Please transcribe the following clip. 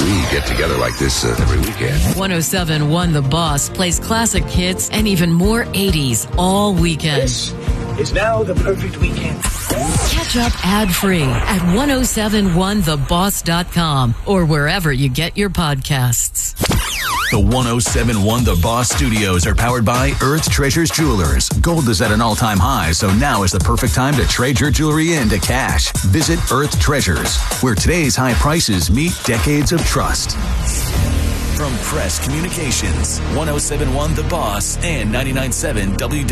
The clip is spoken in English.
we get together like this every weekend. 107.1 The Boss plays classic hits and even more 80s all weekend. This is now the perfect weekend. Catch up ad-free at 1071theboss.com or wherever you get your podcasts. The 107.1 The Boss Studios are powered by Earth Treasures Jewelers. Gold is at an all-time high, so now is the perfect time to trade your jewelry into cash. Visit Earth Treasures, where today's high prices meet decades of trust. From Press Communications, 107.1 The Boss and 99.7 W.